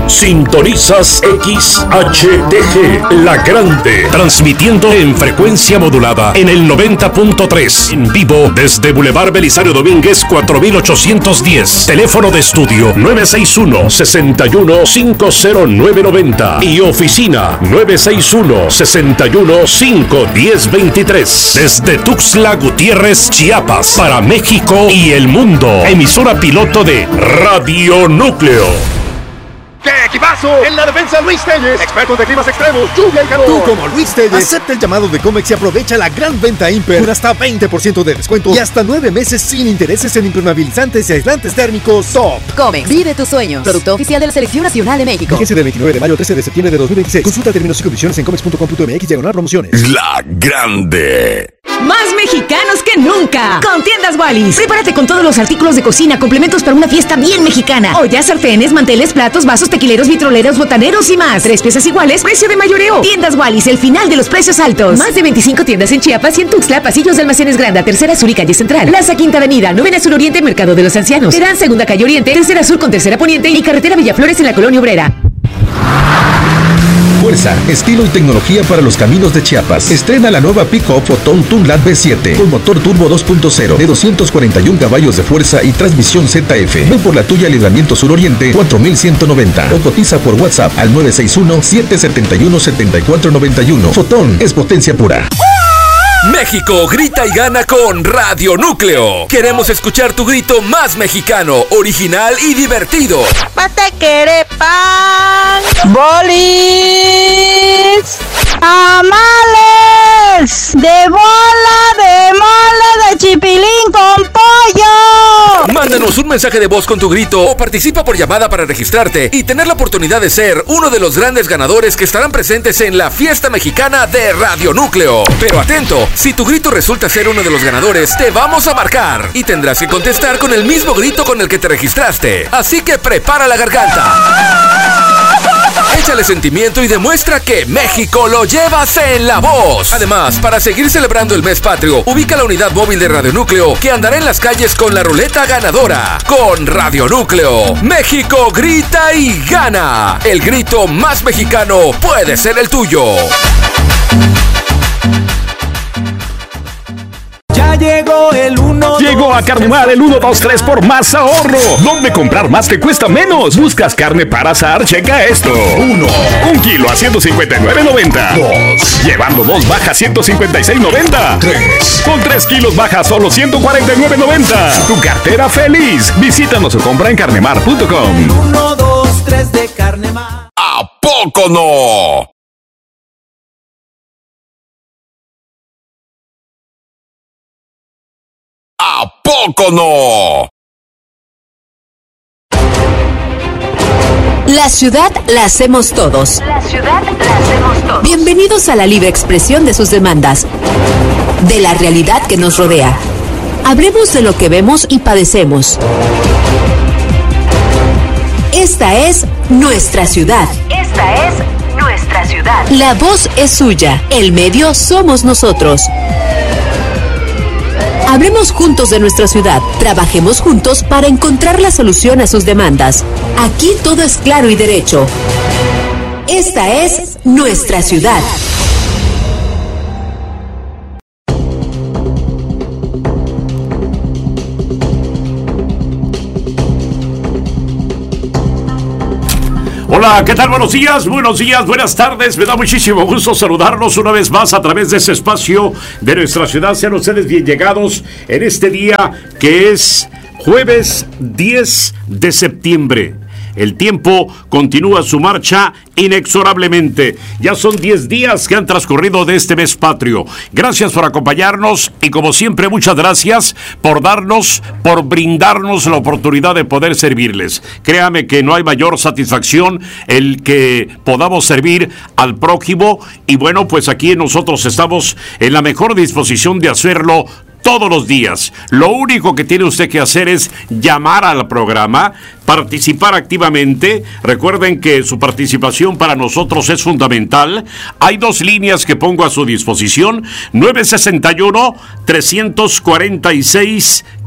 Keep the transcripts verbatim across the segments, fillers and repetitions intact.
Sintonizas X H T G, La Grande, transmitiendo en frecuencia modulada en el noventa punto tres, en vivo desde Boulevard Belisario Domínguez cuatro mil ochocientos diez, teléfono de estudio nueve seis uno, seis uno, cinco cero nueve nueve cero y oficina nueve seis uno, seis uno, cinco uno cero dos tres, desde Tuxtla Gutiérrez, Chiapas, para México y el mundo, emisora piloto de Radio Núcleo. ¡Qué equipazo! En la defensa, Luis Telles, expertos de climas extremos, lluvia y calor. Tú, como Luis Telles, acepta el llamado de Comex y aprovecha la gran venta Imper con hasta veinte por ciento de descuento y hasta nueve meses sin intereses en impermeabilizantes y aislantes térmicos Top. Comex, vive tus sueños. Producto oficial de la Selección Nacional de México. Fíjese del veintinueve de mayo al trece de septiembre de dos mil veintiséis. Consulta términos y condiciones en comex punto com punto mx diagonal promociones. La Grande. Más mexicanos que nunca. Con Tiendas Wallis. Prepárate con todos los artículos de cocina, complementos para una fiesta bien mexicana. Ollas, sartenes, manteles, platos, vasos, tequileros, vitroleros, botaneros y más. Tres piezas iguales, precio de mayoreo. Tiendas Wallis, el final de los precios altos. Más de veinticinco tiendas en Chiapas y en Tuxtla, pasillos de Almacenes Granda, Tercera Sur y Calle Central. Plaza Quinta Avenida, Novena Sur Oriente, Mercado de los Ancianos. Terán Segunda Calle Oriente, Tercera Sur con Tercera Poniente y Carretera Villaflores en la Colonia Obrera. Fuerza, estilo y tecnología para los caminos de Chiapas. Estrena la nueva pick-up Fotón Tunlat B siete con motor turbo dos punto cero de doscientos cuarenta y un caballos de fuerza y transmisión Z F. Ven por la tuya al Libramiento Sur Oriente cuatro mil ciento noventa o cotiza por WhatsApp al nueve seis uno, siete siete uno, siete cuatro nueve uno. Fotón es potencia pura. México grita y gana con Radio Núcleo. Queremos escuchar tu grito más mexicano, original y divertido. Patequerepan, bolis, tamales, de bola, de mole, de chipilín con pollo. Mándanos un mensaje de voz con tu grito o participa por llamada para registrarte y tener la oportunidad de ser uno de los grandes ganadores que estarán presentes en la fiesta mexicana de Radio Núcleo. Pero atento, si tu grito resulta ser uno de los ganadores, te vamos a marcar y tendrás que contestar con el mismo grito con el que te registraste. Así que prepara la garganta. Échale sentimiento y demuestra que México lo llevas en la voz. Además, para seguir celebrando el mes patrio, ubica la unidad móvil de Radio Núcleo que andará en las calles con la ruleta ganadora. Con Radio Núcleo, México grita y gana. El grito más mexicano puede ser el tuyo. Ya llegó el uno. Llegó a Carnemar el uno dos tres por más ahorro. ¿Dónde comprar más te cuesta menos? ¿Buscas carne para asar? Checa esto. uno. Un kilo a ciento cincuenta y nueve noventa. dos. Llevando dos baja ciento cincuenta y seis noventa. tres. Con tres kilos baja solo ciento cuarenta y nueve noventa. Tu cartera feliz. Visítanos o compra en carnemar punto com. uno, dos, tres de Carnemar. ¿A poco no? ¿A poco no? La ciudad la hacemos todos. La ciudad la hacemos todos. Bienvenidos a la libre expresión de sus demandas, de la realidad que nos rodea. Hablemos de lo que vemos y padecemos. Esta es nuestra ciudad. Esta es nuestra ciudad. La voz es suya, el medio somos nosotros. Hablemos juntos de nuestra ciudad, trabajemos juntos para encontrar la solución a sus demandas. Aquí todo es claro y derecho. Esta es nuestra ciudad. Hola, ¿qué tal? Buenos días, buenos días, buenas tardes. Me da muchísimo gusto saludarlos una vez más a través de ese espacio de nuestra ciudad. Sean ustedes bien llegados en este día que es jueves diez de septiembre. El tiempo continúa su marcha inexorablemente. Ya son diez días que han transcurrido de este mes patrio. Gracias por acompañarnos y, como siempre, muchas gracias por darnos, por brindarnos la oportunidad de poder servirles. Créame que no hay mayor satisfacción el que podamos servir al prójimo, y bueno, pues aquí nosotros estamos en la mejor disposición de hacerlo todos los días. Lo único que tiene usted que hacer es llamar al programa, participar activamente. Recuerden que su participación para nosotros es fundamental. Hay dos líneas que pongo a su disposición: nueve sesenta y uno, trescientos cuarenta y seis,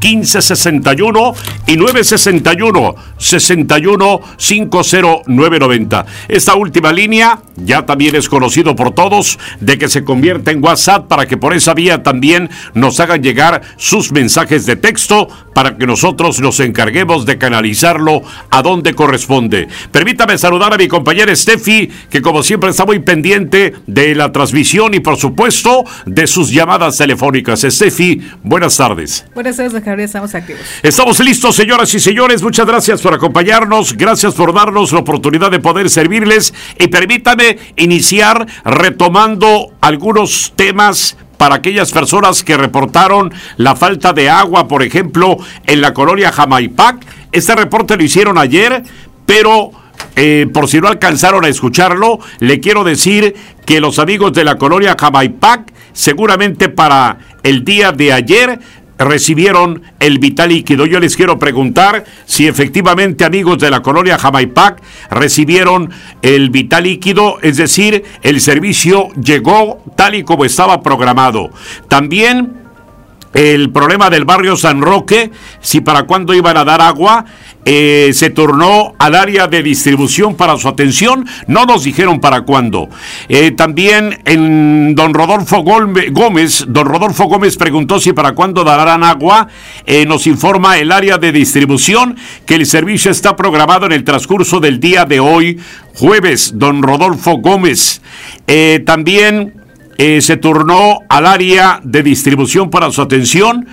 quince sesenta y uno y nueve sesenta y uno, sesenta y uno, cincuenta nueve noventa. Esta última línea ya también es conocido por todos de que se convierte en WhatsApp para que por esa vía también nos hagan llegar sus mensajes de texto para que nosotros nos encarguemos de canalizarlo a donde corresponde. Permítame saludar a mi compañera Steffi, que como siempre está muy pendiente de la transmisión y por supuesto de sus llamadas telefónicas. Steffi, buenas tardes. Buenas tardes, Javier, estamos activos. Estamos listos, señoras y señores. Muchas gracias por acompañarnos, gracias por darnos la oportunidad de poder servirles y permítame iniciar retomando algunos temas para aquellas personas que reportaron la falta de agua, por ejemplo, en la colonia Jamaipac. Este reporte lo hicieron ayer, pero eh, por si no alcanzaron a escucharlo, le quiero decir que los amigos de la colonia Jamaipac, seguramente para el día de ayer, recibieron el vital líquido. Yo les quiero preguntar si efectivamente, amigos de la colonia Jamaipac, recibieron el vital líquido, es decir, el servicio llegó tal y como estaba programado. También el problema del barrio San Roque, si para cuándo iban a dar agua, eh, se turnó al área de distribución para su atención, no nos dijeron para cuándo. Eh, también en don Rodolfo Gómez, don Rodolfo Gómez preguntó si para cuándo darán agua, eh, nos informa el área de distribución que el servicio está programado en el transcurso del día de hoy, jueves, don Rodolfo Gómez. Eh, también Eh, se turnó al área de distribución para su atención.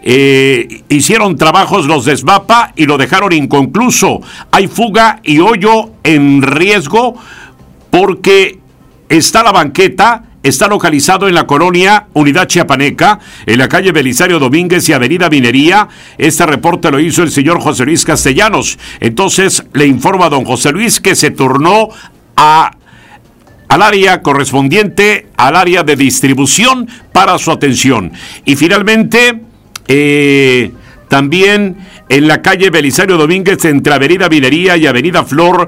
Eh, hicieron trabajos los de SBAPA y lo dejaron inconcluso. Hay fuga y hoyo en riesgo porque está la banqueta. Está localizado en la colonia Unidad Chiapaneca, en la calle Belisario Domínguez y Avenida Minería. Este reporte lo hizo el señor José Luis Castellanos. Entonces le informa a don José Luis que se turnó a al área correspondiente al área de distribución para su atención. Y finalmente, eh, también en la calle Belisario Domínguez, entre Avenida Minería y Avenida Flor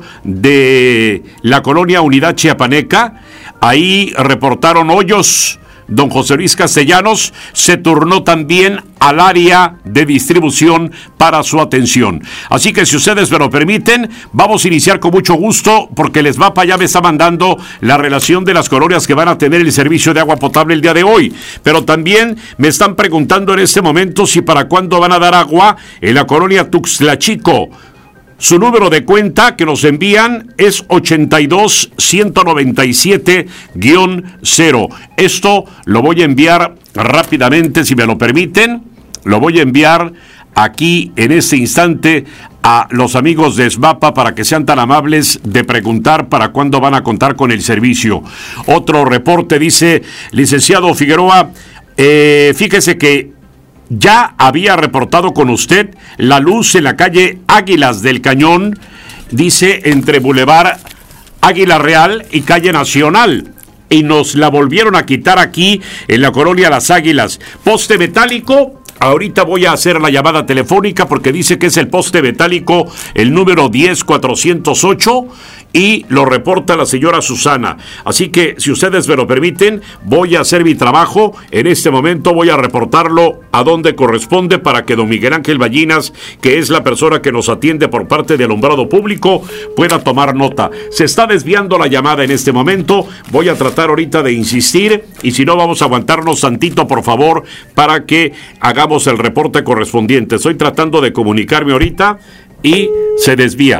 de la colonia Unidad Chiapaneca, ahí reportaron hoyos. Don José Luis Castellanos se turnó también al área de distribución para su atención. Así que si ustedes me lo permiten, vamos a iniciar con mucho gusto porque el SBAPA ya me está mandando la relación de las colonias que van a tener el servicio de agua potable el día de hoy. Pero también me están preguntando en este momento si para cuándo van a dar agua en la colonia Tuxtla Chico. Su número de cuenta que nos envían es ochenta y dos, ciento noventa y siete, cero. Esto lo voy a enviar rápidamente, si me lo permiten. Lo voy a enviar aquí en este instante a los amigos de SBAPA para que sean tan amables de preguntar para cuándo van a contar con el servicio. Otro reporte dice, licenciado Figueroa, eh, fíjese que ya había reportado con usted la luz en la calle Águilas del Cañón, dice, entre Boulevard Águila Real y calle Nacional, y nos la volvieron a quitar aquí en la colonia Las Águilas. Poste metálico, ahorita voy a hacer la llamada telefónica porque dice que es el poste metálico el número diez cuatrocientos ocho y lo reporta la señora Susana. Así que, si ustedes me lo permiten, voy a hacer mi trabajo. En este momento voy a reportarlo a donde corresponde para que don Miguel Ángel Ballinas, que es la persona que nos atiende por parte de Alumbrado Público, pueda tomar nota. Se está desviando la llamada en este momento. Voy a tratar ahorita de insistir y si no, vamos a aguantarnos tantito, por favor, para que hagamos el reporte correspondiente. Estoy tratando de comunicarme ahorita y se desvía.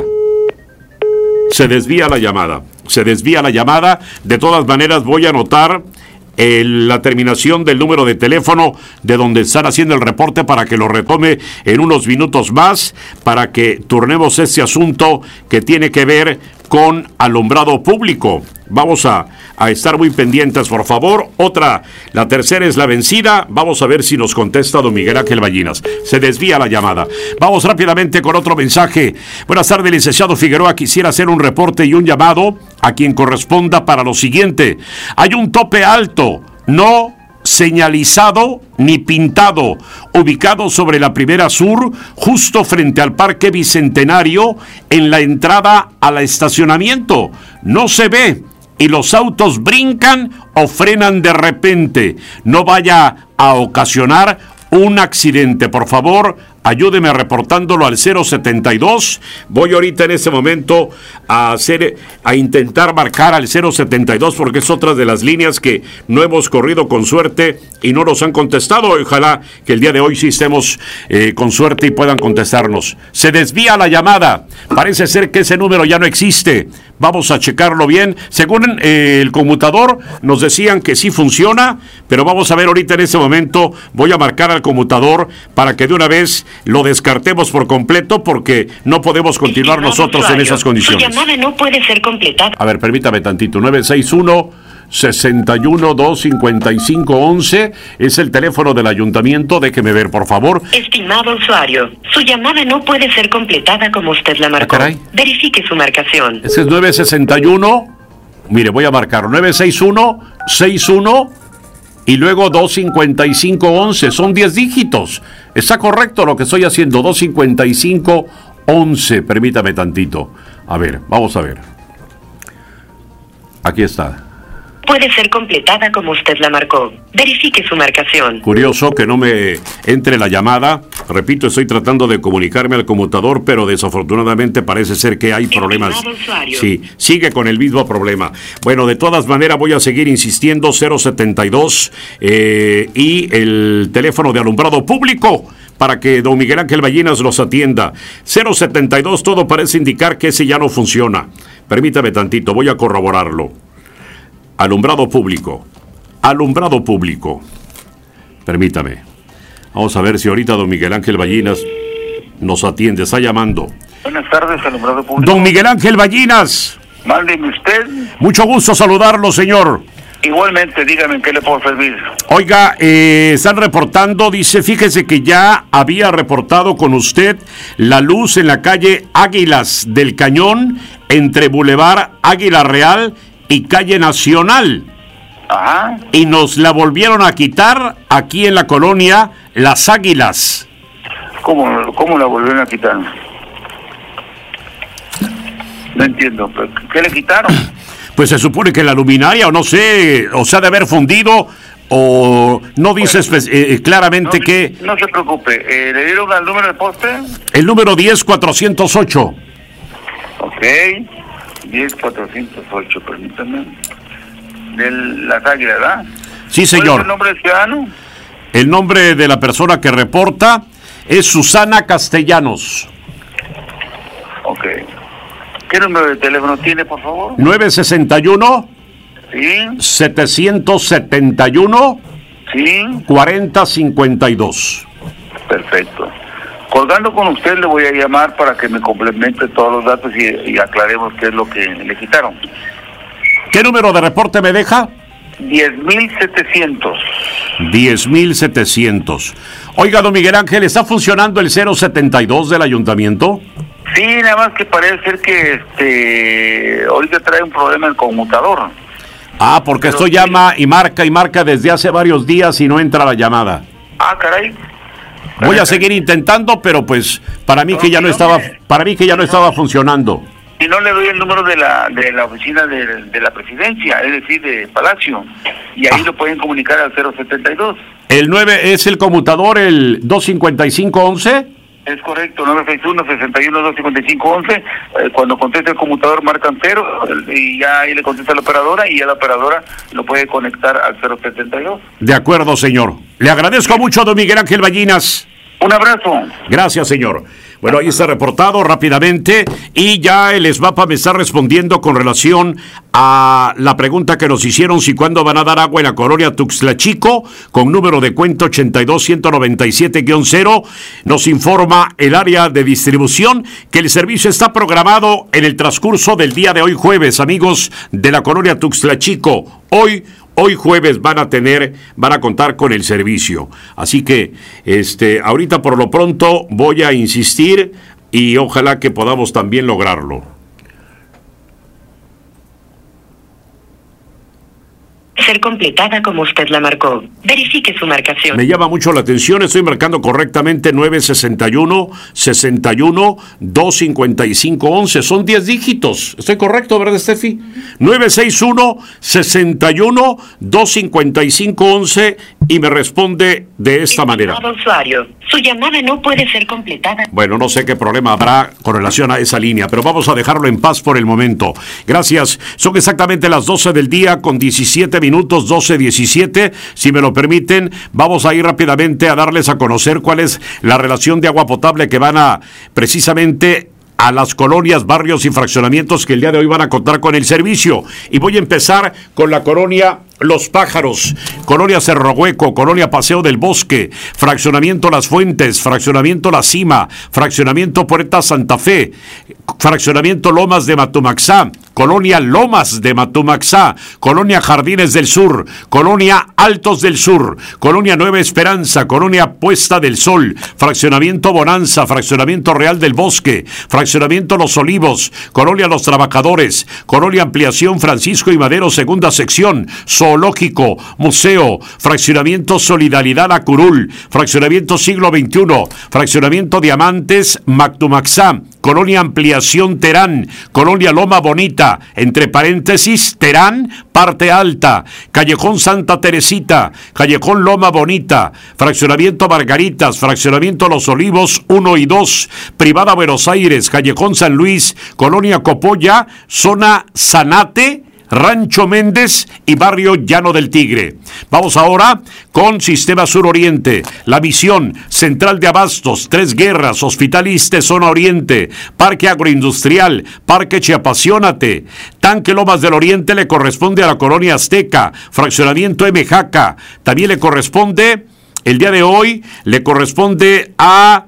Se desvía la llamada, se desvía la llamada. De todas maneras voy a anotar el, la terminación del número de teléfono de donde están haciendo el reporte para que lo retome en unos minutos más, para que turnemos este asunto que tiene que ver con alumbrado público. Vamos a, a estar muy pendientes, por favor. Otra, la tercera es la vencida. Vamos a ver si nos contesta don Miguel Ángel Ballinas. Se desvía la llamada. Vamos rápidamente con otro mensaje. Buenas tardes, licenciado Figueroa. Quisiera hacer un reporte y un llamado a quien corresponda para lo siguiente. Hay un tope alto, no señalizado ni pintado, ubicado sobre la Primera Sur, justo frente al Parque Bicentenario, en la entrada al estacionamiento. No se ve y los autos brincan o frenan de repente. No vaya a ocasionar un accidente. Por favor, ayúdeme reportándolo al cero setenta y dos. Voy ahorita en este momento a hacer, a intentar marcar al cero setenta y dos porque es otra de las líneas que no hemos corrido con suerte y no nos han contestado. Ojalá que el día de hoy sí estemos eh, con suerte y puedan contestarnos. Se desvía la llamada. Parece ser que ese número ya no existe. Vamos a checarlo bien. Según eh, el conmutador nos decían que sí funciona, pero vamos a ver ahorita en este momento. Voy a marcar al conmutador para que de una vez lo descartemos por completo porque no podemos continuar nosotros usuario. En esas condiciones. Su llamada no puede ser completada. A ver, permítame tantito. nueve seis uno, sesenta y uno, dos cincuenta y cinco, once es el teléfono del ayuntamiento. Déjeme ver, por favor. Estimado usuario, su llamada no puede ser completada como usted la marcó. ¿Ah, verifique su marcación. Ese es nueve sesenta y uno. Mire, voy a marcar nueve seis uno, sesenta y uno y luego dos cincuenta y cinco, once. Son diez dígitos. Está correcto lo que estoy haciendo. dos cincuenta y cinco, once. Permítame tantito. A ver, vamos a ver. Aquí está. Puede ser completada como usted la marcó. Verifique su marcación. Curioso que no me entre la llamada. Repito, estoy tratando de comunicarme al conmutador, pero desafortunadamente parece ser que hay problemas. Sí, sigue con el mismo problema. Bueno, de todas maneras voy a seguir insistiendo. Cero setenta y dos eh, y el teléfono de alumbrado público para que don Miguel Ángel Ballinas los atienda. Cero setenta y dos, todo parece indicar que ese ya no funciona. Permítame tantito, voy a corroborarlo. Alumbrado público. Alumbrado público. Permítame. Vamos a ver si ahorita don Miguel Ángel Ballinas nos atiende. Está llamando. Buenas tardes, alumbrado público. Don Miguel Ángel Ballinas. Mándeme usted. Mucho gusto saludarlo, señor. Igualmente, dígame en qué le puedo servir. Oiga, eh, están reportando, dice, fíjese que ya había reportado con usted la luz en la calle Águilas del Cañón entre Boulevard Águila Real y Calle Nacional. Ajá. Y nos la volvieron a quitar aquí en la colonia Las Águilas. ¿Cómo, cómo la volvieron a quitar? No entiendo. ¿Qué le quitaron? Pues se supone que la luminaria, o no sé, o se ha de haber fundido, o no dice bueno, eh, claramente no, que... No se preocupe. Eh, ¿Le dieron el número de poste? El número diez cuatrocientos ocho. Ok. diez cuatrocientos ocho, permítame. De las Águilas, ¿verdad? Sí, señor. ¿Cuál es el nombre del ciudadano? El nombre de la persona que reporta es Susana Castellanos. Ok. ¿Qué número de teléfono tiene, por favor? nueve sesenta y uno. Sí. setecientos setenta y uno. Sí. cuarenta cincuenta y dos. Perfecto. Colgando con usted le voy a llamar para que me complemente todos los datos y, y aclaremos qué es lo que le quitaron. ¿Qué número de reporte me deja? diez mil setecientos. diez mil setecientos. Oiga, don Miguel Ángel, ¿está funcionando el cero setenta y dos del ayuntamiento? Sí, nada más que parece ser que este ahorita trae un problema el conmutador. Ah, porque Pero esto sí. llama y marca y marca desde hace varios días y no entra la llamada. Ah, caray. Voy a seguir intentando, pero pues para mí no, que ya no, no estaba, me... para mí que ya no, no estaba funcionando. Y no le doy el número de la de la oficina de, de la presidencia, es decir, de Palacio, y ahí ah. lo pueden comunicar al cero setenta y dos. El nueve es el conmutador, el dos cincuenta y cinco once. Es correcto, nueve seis uno, sesenta y uno, dos cincuenta y cinco, once. Eh, cuando conteste el conmutador marcan cero y ya ahí le contesta la operadora y ya la operadora lo puede conectar al cero setenta y dos. De acuerdo, señor. Le agradezco mucho, don Miguel Ángel Ballinas. Un abrazo. Gracias, señor. Bueno, ahí está reportado rápidamente y ya el ESMAPA me está respondiendo con relación a la pregunta que nos hicieron si cuándo van a dar agua en la colonia Tuxtla Chico con número de cuenta ochenta y dos, ciento noventa y siete guión cero. Nos informa el área de distribución que el servicio está programado en el transcurso del día de hoy jueves, amigos de la colonia Tuxtla Chico. Hoy Hoy jueves van a tener, van a contar con el servicio. Así que, este, ahorita por lo pronto voy a insistir y ojalá que podamos también lograrlo. ser completada como usted la marcó. Verifique su marcación. Me llama mucho la atención, estoy marcando correctamente nueve sesenta y uno, sesenta y uno, doscientos cincuenta y cinco, once. Son diez dígitos. ¿Estoy correcto, verdad, Steffi? nueve seis uno, sesenta y uno, doscientos cincuenta y cinco, once y me responde de esta manera. Estimado usuario, su llamada no puede ser completada. Bueno, no sé qué problema habrá con relación a esa línea, pero vamos a dejarlo en paz por el momento. Gracias. Son exactamente las doce del día con diecisiete minutos, doce diecisiete. Si me lo permiten, vamos a ir rápidamente a darles a conocer cuál es la relación de agua potable que van a precisamente a las colonias, barrios y fraccionamientos que el día de hoy van a contar con el servicio. Y voy a empezar con la colonia Los Pájaros, colonia Cerro Hueco, colonia Paseo del Bosque, fraccionamiento Las Fuentes, fraccionamiento La Cima, fraccionamiento Puerta Santa Fe, fraccionamiento Lomas de Matumaxá, colonia Lomas de Matumaxá, colonia Jardines del Sur, colonia Altos del Sur, colonia Nueva Esperanza, colonia Puesta del Sol, fraccionamiento Bonanza, fraccionamiento Real del Bosque, fraccionamiento Los Olivos, colonia Los Trabajadores, colonia Ampliación Francisco y Madero, segunda sección, Zoológico, Museo, fraccionamiento Solidaridad La Curul, fraccionamiento Siglo veintiuno, fraccionamiento Diamantes Matumaxá, colonia Ampliación Terán, colonia Loma Bonita, entre paréntesis, Terán, parte alta, callejón Santa Teresita, callejón Loma Bonita, fraccionamiento Margaritas, fraccionamiento Los Olivos uno y dos, privada Buenos Aires, callejón San Luis, colonia Copolla, zona Zanate, Rancho Méndez y barrio Llano del Tigre. Vamos ahora con Sistema Sur Oriente, La Misión, Central de Abastos, Tres Guerras, Hospital Iste, Zona Oriente, Parque Agroindustrial, Parque Chiapasionate, Tanque Lomas del Oriente le corresponde a la colonia Azteca, fraccionamiento M. Jaca, también le corresponde, el día de hoy, le corresponde a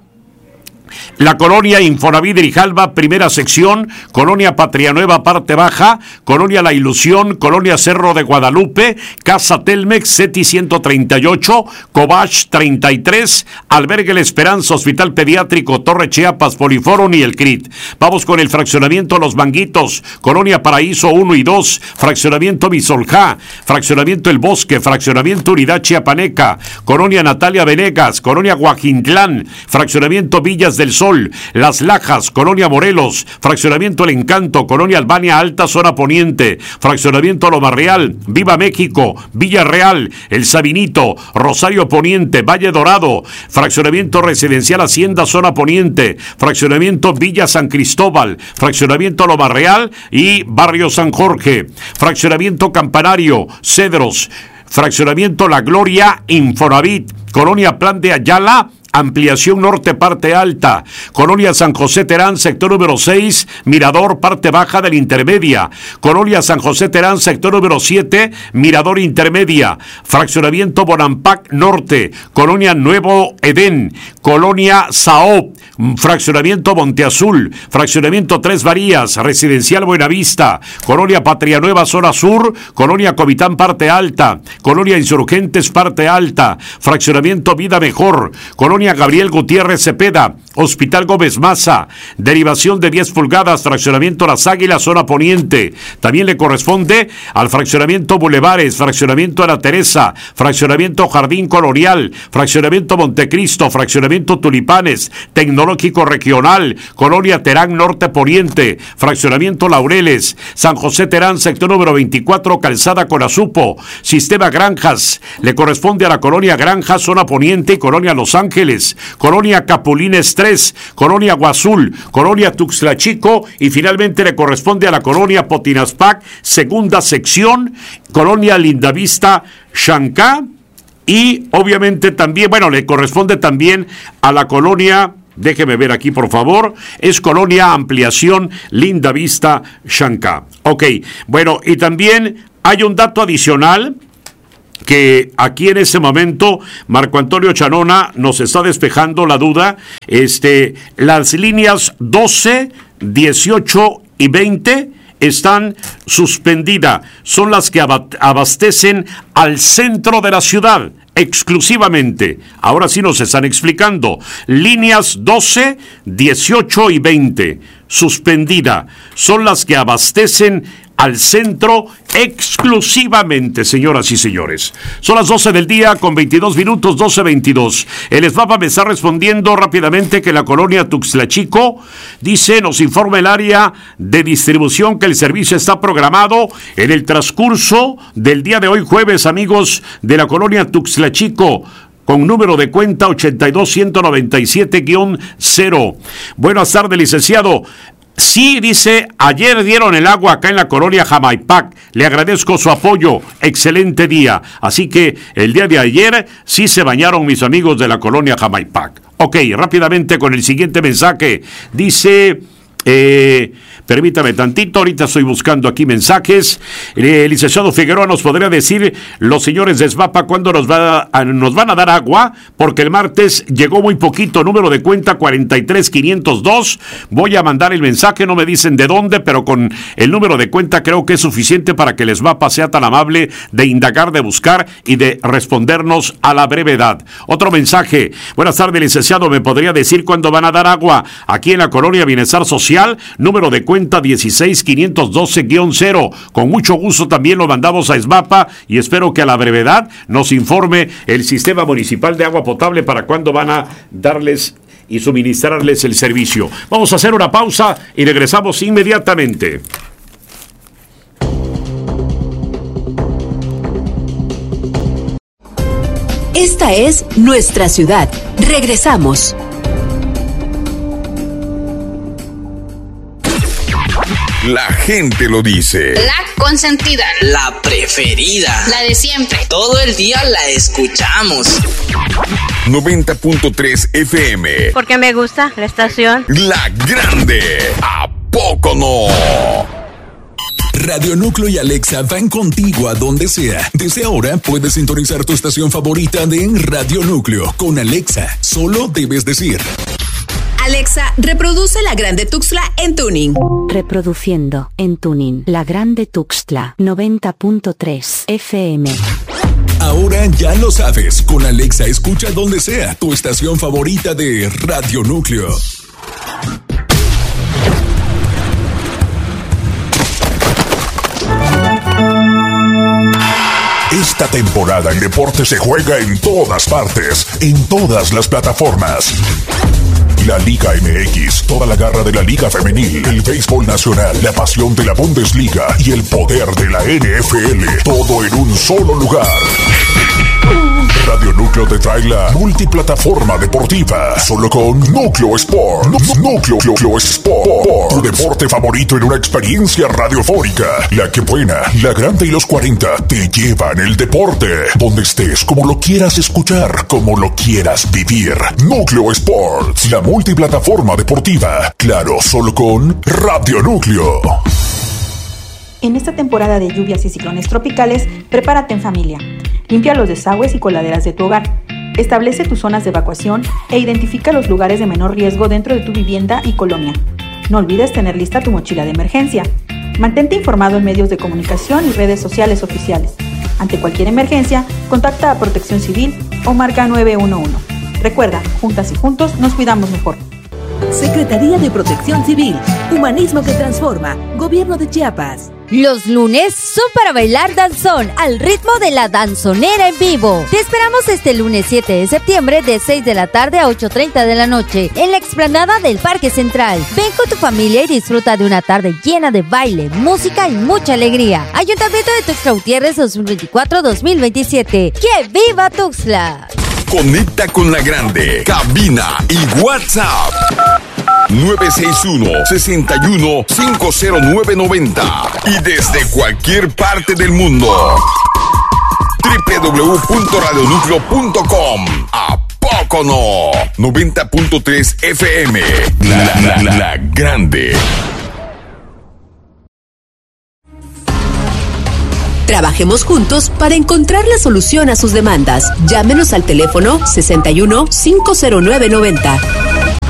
la colonia Infonavit de Grijalva, primera sección, colonia Patria Nueva, parte baja, colonia La Ilusión, colonia Cerro de Guadalupe, Casa Telmex, CETI ciento treinta y ocho, Cobach treinta y tres, Albergue La Esperanza, Hospital Pediátrico, Torre Chiapas, Poliforum y el C R I T. Vamos con el fraccionamiento Los Manguitos, colonia Paraíso uno y dos, fraccionamiento Misoljá, fraccionamiento El Bosque, fraccionamiento Unidad Chiapaneca, colonia Natalia Venegas, colonia Guajintlán, fraccionamiento Villas del Sol, Las Lajas, colonia Morelos, fraccionamiento El Encanto, colonia Albania Alta, zona poniente, fraccionamiento Loma Real, Viva México, Villa Real, El Sabinito, Rosario Poniente, Valle Dorado, fraccionamiento Residencial Hacienda, zona poniente, fraccionamiento Villa San Cristóbal, fraccionamiento Loma Real y barrio San Jorge, fraccionamiento Campanario, Cedros, fraccionamiento La Gloria, Infonavit, colonia Plan de Ayala, Ampliación Norte, parte alta, colonia San José Terán, sector número seis, Mirador, parte baja de la intermedia, colonia San José Terán, sector número siete, Mirador intermedia, fraccionamiento Bonampac Norte, colonia Nuevo Edén, colonia Saop, fraccionamiento Monteazul, fraccionamiento Tres Varías, residencial Buenavista, colonia Patria Nueva, zona sur, colonia Comitán, parte alta, colonia Insurgentes, parte alta, fraccionamiento Vida Mejor, colonia Gabriel Gutiérrez Cepeda, Hospital Gómez Maza, derivación de diez pulgadas, fraccionamiento Las Águilas, zona poniente. También le corresponde al fraccionamiento Bulevares, fraccionamiento Ana Teresa, fraccionamiento Jardín Colonial, fraccionamiento Montecristo, fraccionamiento Tulipanes, Tecnológico Regional, colonia Terán Norte Poniente, fraccionamiento Laureles, San José Terán, sector número veinticuatro, Calzada Conazupo, Sistema Granjas, le corresponde a la colonia Granjas, zona poniente y colonia Los Ángeles, colonia Capulines tres, colonia Guazul, colonia Tuxtla Chico y finalmente le corresponde a la colonia Potinaspac, segunda sección, colonia Lindavista Xancá y obviamente también, bueno, le corresponde también a la colonia, déjeme ver aquí por favor, es colonia Ampliación Lindavista Xancá. Ok, bueno, y también hay un dato adicional que aquí en este momento Marco Antonio Chanona nos está despejando la duda. Este, las líneas doce, dieciocho y veinte están suspendidas, son las que abastecen al centro de la ciudad exclusivamente. Ahora sí nos están explicando. Líneas doce, dieciocho y veinte suspendida, son las que abastecen al centro exclusivamente, señoras y señores. Son las doce del día con veintidós minutos, doce veintidós. El SBAPA me está respondiendo rápidamente que la colonia Tuxtla Chico, dice, nos informa el área de distribución que el servicio está programado en el transcurso del día de hoy jueves, amigos de la colonia Tuxtla Chico, con número de cuenta ochenta y dos ciento noventa y siete guión cero. Buenas tardes, licenciado. Sí, dice, ayer dieron el agua acá en la colonia Jamaipac. Le agradezco su apoyo. Excelente día. Así que el día de ayer sí se bañaron mis amigos de la colonia Jamaipac. Ok, rápidamente con el siguiente mensaje. Dice... Eh, permítame tantito, ahorita estoy buscando aquí mensajes. Eh, licenciado Figueroa, ¿nos podría decir los señores de SBAPA cuándo nos, va a, nos van a dar agua? Porque el martes llegó muy poquito, número de cuenta cuarenta y tres quinientos dos. Voy a mandar el mensaje, no me dicen de dónde, pero con el número de cuenta creo que es suficiente para que el SBAPA sea tan amable de indagar, de buscar y de respondernos a la brevedad. Otro mensaje. Buenas tardes, licenciado, ¿me podría decir cuándo van a dar agua aquí en la colonia Bienestar Social? Número de cuenta dieciséis quinientos doce guión cero. Con mucho gusto también lo mandamos a SBAPA y espero que a la brevedad nos informe el Sistema Municipal de Agua Potable para cuándo van a darles y suministrarles el servicio. Vamos a hacer una pausa y regresamos inmediatamente. Esta es nuestra ciudad. Regresamos. La gente lo dice. La consentida. La preferida. La de siempre. Todo el día la escuchamos. noventa punto tres F M. Porque me gusta la estación. La Grande. ¿A poco no? Radio Núcleo y Alexa van contigo a donde sea. Desde ahora puedes sintonizar tu estación favorita de Radio Núcleo. Con Alexa, solo debes decir: Alexa, reproduce La Grande Tuxtla en tuning. Reproduciendo en tuning La Grande Tuxtla noventa punto tres F M. Ahora ya lo sabes, con Alexa escucha donde sea tu estación favorita de Radio Núcleo. Esta temporada el deporte se juega en todas partes, en todas las plataformas. La Liga M X, toda la garra de la Liga Femenil, el béisbol nacional, la pasión de la Bundesliga y el poder de la N F L, todo en un solo lugar. Radio Núcleo te trae la multiplataforma deportiva, solo con Núcleo Sport. Núcleo, Núcleo Sport, tu deporte favorito en una experiencia radiofónica. La que buena, la grande y los cuarenta te llevan el deporte, donde estés, como lo quieras escuchar, como lo quieras vivir. Núcleo Sports, la multiplataforma deportiva, claro, solo con Radio Núcleo. En esta temporada de lluvias y ciclones tropicales, prepárate en familia. Limpia los desagües y coladeras de tu hogar. Establece tus zonas de evacuación e identifica los lugares de menor riesgo dentro de tu vivienda y colonia. No olvides tener lista tu mochila de emergencia. Mantente informado en medios de comunicación y redes sociales oficiales. Ante cualquier emergencia, contacta a Protección Civil o marca nueve uno uno. Recuerda, juntas y juntos nos cuidamos mejor. Secretaría de Protección Civil, Humanismo que Transforma, Gobierno de Chiapas. Los lunes son para bailar danzón al ritmo de la danzonera en vivo. Te esperamos este lunes siete de septiembre de seis de la tarde a ocho treinta de la noche en la explanada del Parque Central. Ven con tu familia y disfruta de una tarde llena de baile, música y mucha alegría. Ayuntamiento de Tuxtla Gutiérrez dos mil veinticuatro dos mil veintisiete. ¡Que viva Tuxtla! Conecta con La Grande, cabina y WhatsApp nueve seis uno, seis uno, cinco cero nueve nueve cero y desde cualquier parte del mundo doble u doble u doble u punto radio núcleo punto com. ¿A poco no? noventa punto tres F M. La, la, la, la Grande. Trabajemos juntos para encontrar la solución a sus demandas. Llámenos al teléfono sesenta y uno, cinco cero nueve noventa.